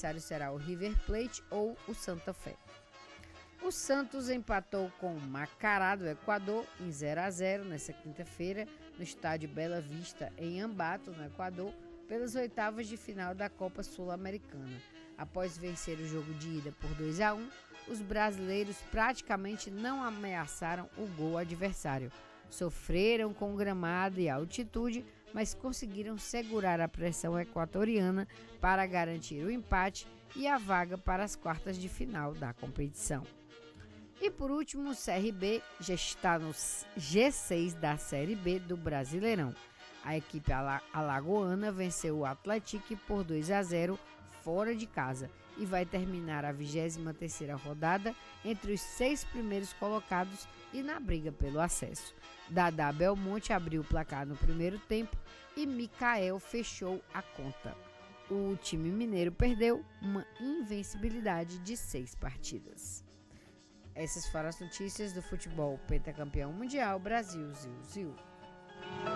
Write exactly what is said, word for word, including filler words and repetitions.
adversário será o River Plate ou o Santa Fé. O Santos empatou com o Macará do Equador em zero a zero nesta quinta-feira no estádio Bela Vista, em Ambato, no Equador, pelas oitavas de final da Copa Sul-Americana. Após vencer o jogo de ida por dois a um, os brasileiros praticamente não ameaçaram o gol adversário. Sofreram com gramado e altitude, mas conseguiram segurar a pressão equatoriana para garantir o empate e a vaga para as quartas de final da competição. E por último, o C R B já está no G seis da Série B do Brasileirão. A equipe alagoana venceu o Atlético por dois a zero fora de casa e vai terminar a vigésima terceira rodada entre os seis primeiros colocados e na briga pelo acesso. Dadá Belmonte abriu o placar no primeiro tempo e Mikael fechou a conta. O time mineiro perdeu uma invencibilidade de seis partidas. Essas foram as notícias do futebol pentacampeão mundial Brasil Ziu Ziu.